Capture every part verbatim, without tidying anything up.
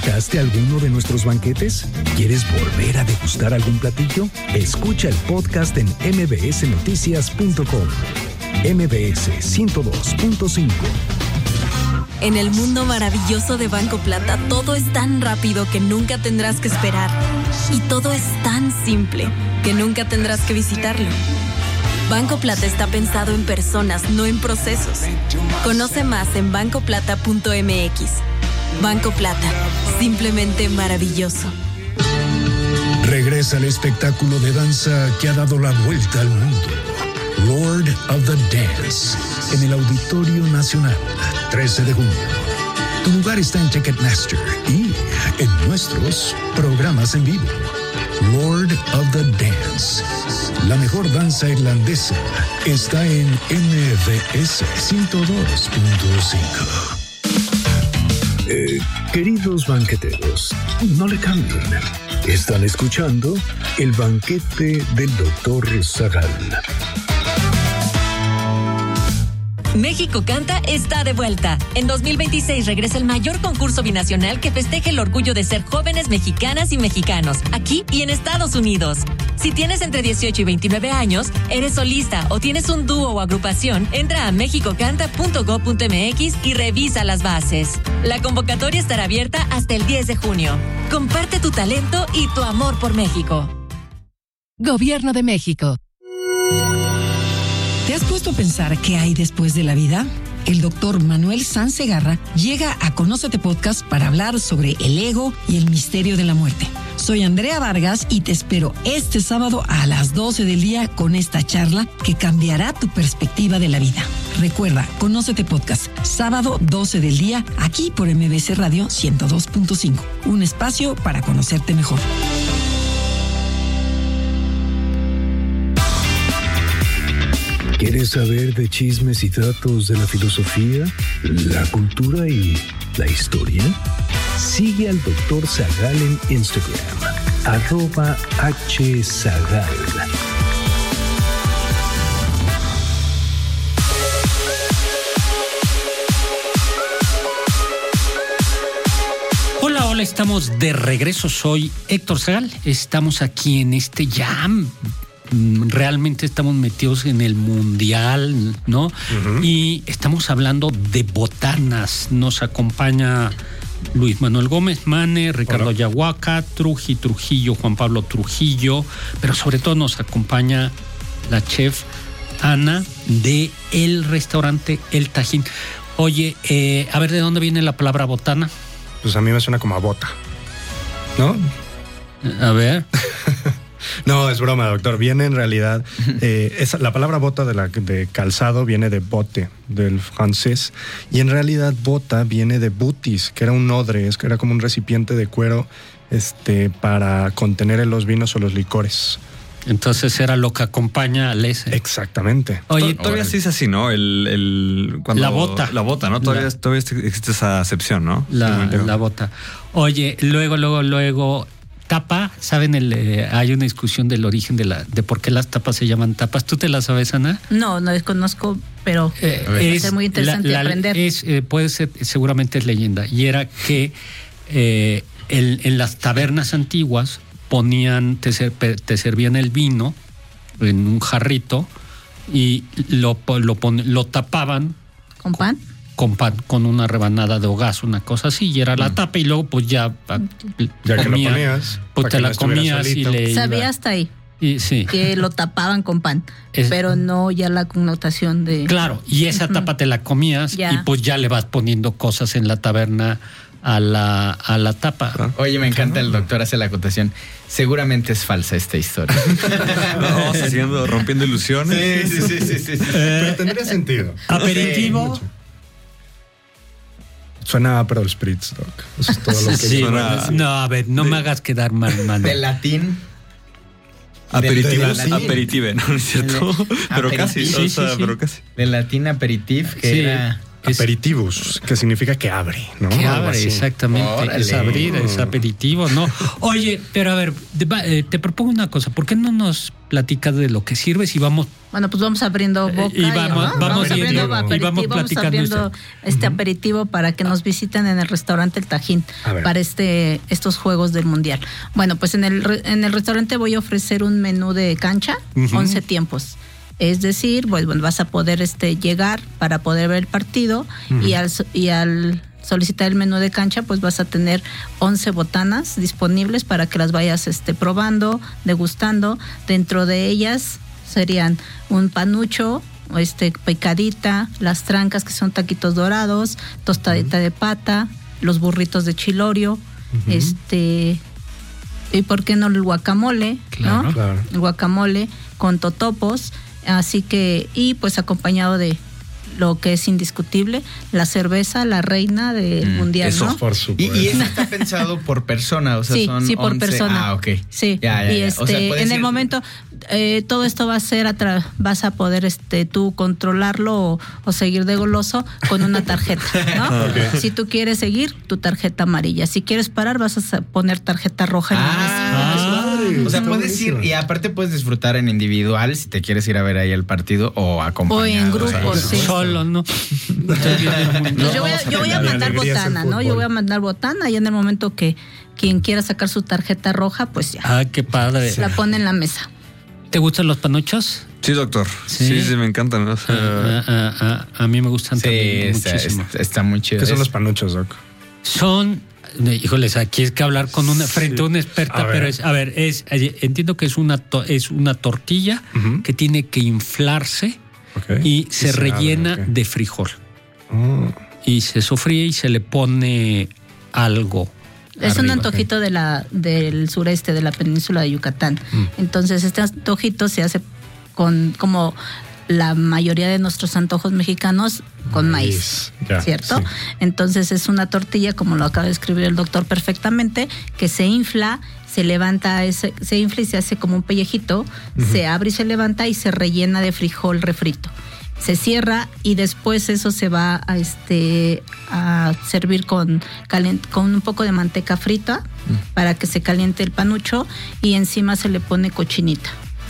¿Disfrutaste alguno de nuestros banquetes? ¿Quieres volver a degustar algún platillo? Escucha el podcast en m b s noticias punto com. M B S ciento dos punto cinco. En el mundo maravilloso de Banco Plata, todo es tan rápido que nunca tendrás que esperar. Y todo es tan simple que nunca tendrás que visitarlo. Banco Plata está pensado en personas, no en procesos. Conoce más en banco plata punto m x. Banco Plata, simplemente maravilloso. Regresa el espectáculo de danza que ha dado la vuelta al mundo. Lord of the Dance, en el Auditorio Nacional, trece de junio. Tu lugar está en Ticketmaster y en nuestros programas en vivo. Lord of the Dance, la mejor danza irlandesa, está en M B S ciento dos punto cinco. Eh, queridos banqueteros, no le cambien. Están escuchando El Banquete del doctor Zagal. México Canta está de vuelta. En dos mil veintiséis regresa el mayor concurso binacional que festeje el orgullo de ser jóvenes mexicanas y mexicanos, aquí y en Estados Unidos. Si tienes entre dieciocho y veintinueve años, eres solista o tienes un dúo o agrupación, entra a mexico canta punto gob punto m x y revisa las bases. La convocatoria estará abierta hasta el diez de junio. Comparte tu talento y tu amor por México. Gobierno de México. ¿Te has puesto a pensar qué hay después de la vida? El doctor Manuel Sanz Segarra llega a Conócete Podcast para hablar sobre el ego y el misterio de la muerte. Soy Andrea Vargas y te espero este sábado a las doce del día con esta charla que cambiará tu perspectiva de la vida. Recuerda, Conócete Podcast, sábado doce del día, aquí por M B S Radio ciento dos punto cinco. Un espacio para conocerte mejor. ¿Quieres saber de chismes y datos de la filosofía, la cultura y la historia? Sigue al doctor Zagal en Instagram, arroba hzagal. Hola, hola, estamos de regreso. Soy Héctor Zagal. Estamos aquí en este jam. Realmente estamos metidos en el mundial, ¿no? Uh-huh. Y estamos hablando de botanas. Nos acompaña Luis Manuel Gómez Mane, Ricardo Hola. Yahuaca, Truji Trujillo, Juan Pablo Trujillo, pero sobre todo nos acompaña la chef Ana de el restaurante El Tajín. Oye, eh, a ver, ¿de dónde viene la palabra botana? Pues a mí me suena como a bota, ¿no? A ver... No, es broma, doctor. Viene en realidad, eh, esa, la palabra bota de, la, de calzado viene de bote, del francés, y en realidad bota viene de butis, que era un odre, que era como un recipiente de cuero este, para contener los vinos o los licores. Entonces era lo que acompaña al ese. Exactamente. Oye, todavía se dice así, ¿no? El, el, cuando, la bota. La bota, ¿no? Todavía, la, todavía existe esa acepción, ¿no? La, la bota. Oye, luego, luego, luego... Tapa, ¿saben? El, eh, hay una discusión del origen de la de por qué las tapas se llaman tapas. ¿Tú te las sabes, Ana? No, no desconozco, pero eh, es, ser muy interesante la, la, aprender. Es, eh, puede ser, seguramente es leyenda. Y era que eh, el, en las tabernas antiguas ponían, te, ser, te servían el vino en un jarrito y lo, lo, pon, lo tapaban. ¿Con pan? Con pan, con una rebanada de hogazo, una cosa así, y era la mm. tapa, y luego pues ya, ya comía, que lo comías, pues te no la comías y le sabía iba. Hasta ahí y, sí. que lo tapaban con pan, es, pero no ya la connotación de... Claro, y esa uh-huh. tapa te la comías ya. Y pues ya le vas poniendo cosas en la taberna a la, a la tapa. Oye, me encanta, el doctor hace la acotación. Seguramente es falsa esta historia. Vamos haciendo, rompiendo ilusiones. Sí, sí, sí, sí, sí, sí. Eh, pero tendría sentido. Aperitivo. Sí, suena a Aperol Spritz, doc. Eso es todo lo que sí, suena. No, a ver, no de, me hagas quedar mal, mano. De latín. Aperitive, de, de aperitive, ¿no es cierto? De, pero casi, sí, o sea, sí, sí. pero casi. De latín aperitif, que sí. era Aperitivus, que significa que abre, ¿no? Que abre, exactamente. Órale. Es abrir, es aperitivo, ¿no? Oye, pero a ver, te, te propongo una cosa. ¿Por qué no nos platicas de lo que sirve si vamos... Bueno, pues vamos abriendo boca. Y vamos, ¿no? vamos, vamos abriendo yendo, aperitivo, y vamos vamos platicando abriendo esto. este Uh-huh. aperitivo para que nos visiten en el restaurante El Tajín A ver. para este estos Juegos del Mundial. Bueno, pues en el re- en el restaurante voy a ofrecer un menú de cancha, Uh-huh. once tiempos. Es decir, pues bueno, vas a poder este llegar para poder ver el partido Uh-huh. y al so- y al solicitar el menú de cancha, pues vas a tener once botanas disponibles para que las vayas este probando, degustando. Dentro de ellas serían un panucho, este picadita, las trancas que son taquitos dorados, tostadita de pata, los burritos de chilorio, Uh-huh. este y por qué no el guacamole, Claro. ¿no? Claro. El guacamole con totopos, así que y pues acompañado de lo que es indiscutible, la cerveza, la reina del Mm, mundial, Eso, ¿no? por Y, supuesto. y eso está pensado por persona, o sea, Sí, son sí, por once. persona. Ah, ok. Sí, Ya, ya, y ya. este, O sea, puede en ser- el momento eh, todo esto va a ser a tra- vas a poder este tú controlarlo o, o seguir de goloso con una tarjeta, ¿no? Ok. Si tú quieres seguir, tu tarjeta amarilla. Si quieres parar, vas a sa- poner tarjeta roja en la mesa. Ah, padre, o sea, está puedes buenísimo. ir y aparte puedes disfrutar en individual si te quieres ir a ver ahí el partido o acompañado. O en grupo, o sea, sí. Solo, ¿no? Pues yo voy a, yo voy a La mandar alegría es el botana, ¿no? Yo fútbol. voy a mandar botana y en el momento que quien quiera sacar su tarjeta roja, pues ya, Ah, qué padre. la pone en la mesa. ¿Te gustan los panuchos? Sí, doctor. Sí. Sí, sí, me encantan. O sea, Ah, ah, ah, a mí me gustan Sí, también está, muchísimo. está- está muy chido. ¿Qué son Es- los panuchos, Doc? Son, híjoles, aquí es que hablar con una frente a una experta, A ver. pero es, a ver, es, entiendo que es una to- es una tortilla Ujú. que tiene que inflarse Ok. y se, se rellena abre, ok. de frijol Oh. y se sofríe y se le pone algo. Es un arriba. antojito de la del sureste de la península de Yucatán. Entonces este antojito se hace con como la mayoría de nuestros antojos mexicanos con maíz, Maíz, ya, ¿cierto? sí. Entonces es una tortilla, como lo acaba de escribir el doctor perfectamente, que se infla, se levanta, ese, se infla y se hace como un pellejito, se abre y se levanta y se rellena de frijol refrito. Se cierra y después eso se va a este a servir con calent- con un poco de manteca frita para que se caliente el panucho y encima se le pone cochinita.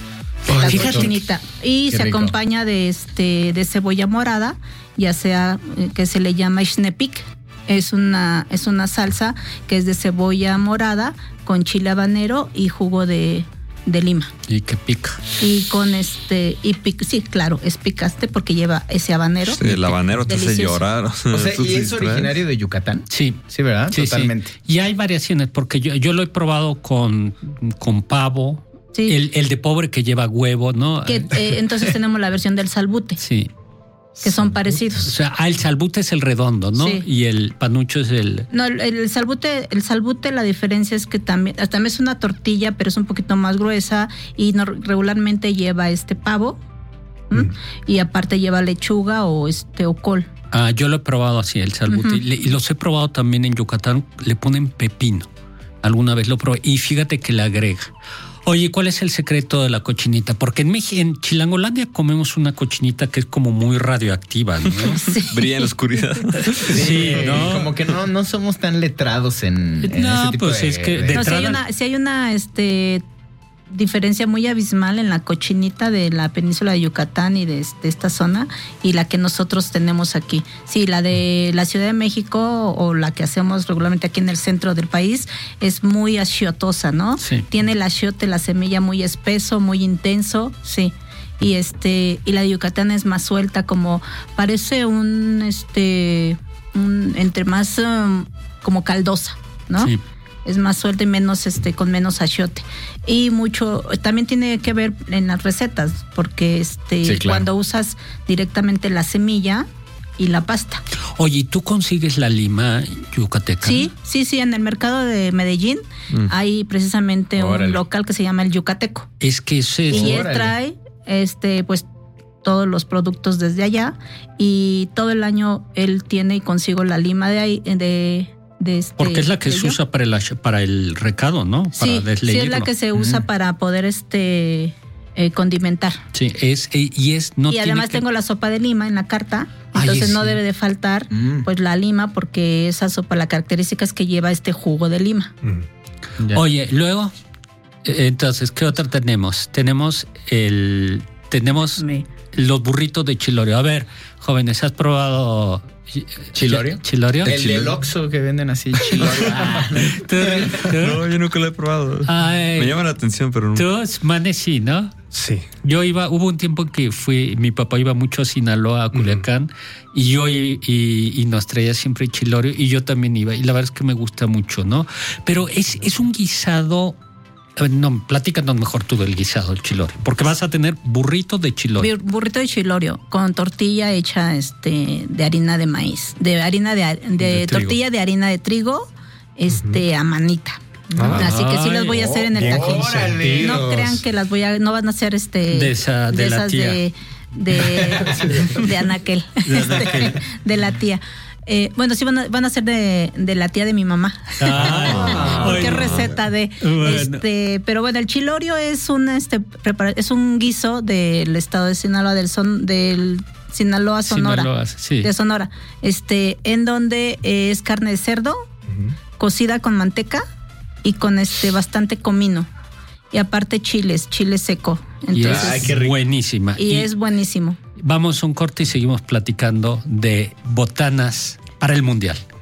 La Fíjate. cochinita. Y Qué se rico. acompaña de este de cebolla morada, ya sea eh, que se le llama schnepik. Es una es una salsa que es de cebolla morada con chile habanero y jugo de de lima. Y que pica. Y con este, y pic, sí, claro, es picaste porque lleva ese habanero. sí, el habanero te hace Delicioso. llorar. O sea, tú ¿y te es distraes. originario de Yucatán? Sí. Sí, ¿verdad? Sí, Totalmente. sí. Y hay variaciones, porque yo, yo lo he probado con, con pavo, Sí. el, el de pobre que lleva huevo, ¿no? Que, eh, entonces tenemos la versión del salbute, Sí. que son O parecidos. sea, ah, el salbute es el redondo, ¿no? Sí. Y el panucho es el... No, el, el salbute, el salbute, la diferencia es que también, también es una tortilla, pero es un poquito más gruesa y no, regularmente lleva este pavo ¿m? y aparte lleva lechuga o este o col. Ah, yo lo he probado así, el salbute. Ujú. y, le- y los he probado también en Yucatán, le ponen pepino. Alguna vez lo probé y fíjate que le agrega. Oye, ¿cuál es el secreto de la cochinita? Porque en México, en Chilangolandia comemos una cochinita que es como muy radioactiva, ¿no? Brilla en la oscuridad. Sí, ¿no? Como que no, no somos tan letrados en, en No, ese tipo pues de, es que de- de- No, si hay entrada- una, si hay una este diferencia muy abismal en la cochinita de la península de Yucatán y de, de esta zona y la que nosotros tenemos aquí. Sí, la de la Ciudad de México o la que hacemos regularmente aquí en el centro del país es muy achiotosa, ¿no? Sí. Tiene el achiote, la semilla muy espeso, muy intenso, sí. Y este y la de Yucatán es más suelta, como parece un este un entre más um, como caldosa, ¿no? Sí. Es más suelta y menos este con menos achiote. Y mucho también tiene que ver en las recetas, porque este Sí, claro. cuando usas directamente la semilla y la pasta. Oye, ¿y tú consigues la lima yucateca? Sí, sí, sí, en el mercado de Medellín Mm. hay precisamente Órale. un local que se llama el Yucateco. Es que ese es... Y él Órale. trae este pues todos los productos desde allá y todo el año él tiene y consigo la lima de ahí de de este Porque es la que de se ello. usa para el, ach- para el recado, ¿no? Para Sí, sí, es la desleírlo. que se usa Mm. para poder este eh, condimentar. Sí, es, y es, no y tiene además que- tengo la sopa de lima en la carta, Ay, entonces sí. no debe de faltar Mm. pues la lima, porque esa sopa, la característica es que lleva este jugo de lima. Mm. Ya. Oye, luego, eh, entonces, ¿qué otra tenemos? Tenemos el, tenemos Me- los burritos de chilorio. A ver, jóvenes, ¿has probado eh, ¿Chilorio? ¿Chilorio? El del Oxxo que venden así, chilorio. Ah, ¿Tú, tú? No, yo nunca lo he probado. Ay, Me llama la atención, pero no. tú, Mane, sí, ¿no? Sí. Yo iba, hubo un tiempo que fui, mi papá iba mucho a Sinaloa, a Culiacán, y yo y, y- y nos traía siempre chilorio, y yo también iba, y la verdad es que me gusta mucho, ¿no? Pero es, es un guisado. A ver, no, platícanos mejor tú del guisado, el chilorio, porque vas a tener burritos de chilorio. bur- Burrito de chilorio con tortilla hecha este de harina de maíz, de harina de, de, De trigo. tortilla de harina de trigo, este a manita. Ah. Así que sí las voy a hacer en el Bien tajín. consentidos. No crean que las voy a, no van a ser este De esa- de la esas tía. de de, de Anaquel, este, de la tía. Eh, bueno, sí van a, van a ser de, de la tía de mi mamá. Ah, Porque es bueno. receta de Bueno. este, pero bueno, el chilorio es un este prepara- es un guiso del estado de Sinaloa, del son del Sinaloa, Sonora. Sinaloa, sí. De Sonora. Este, en donde eh, es carne de cerdo cocida con manteca y con este bastante comino. Y aparte chiles, chile seco. Y Entonces, es Ay, qué rico. buenísima. y es buenísimo. Vamos a un corte y seguimos platicando de botanas para el Mundial.